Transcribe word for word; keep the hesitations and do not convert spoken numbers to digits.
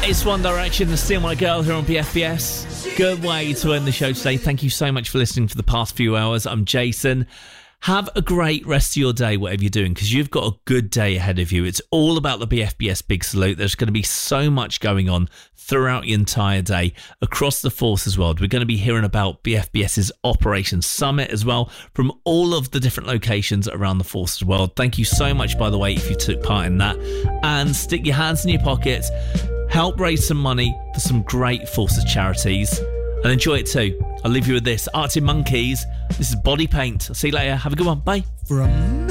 It's One Direction, the Still My Girl here on B F B S. Good way to end the show today. Thank you so much for listening for the past few hours. I'm Jason. Have a great rest of your day, whatever you're doing, because you've got a good day ahead of you. It's all about the B F B S Big Salute. There's going to be so much going on throughout the entire day across the Forces world. We're going to be hearing about BFBS's Operation Summit as well from all of the different locations around the Forces world. Thank you so much, by the way, if you took part in that. And stick your hands in your pockets. Help raise some money for some great Forces charities. And enjoy it too. I'll leave you with this. Arctic Monkeys. This is Body Paint. I'll see you later. Have a good one. Bye. From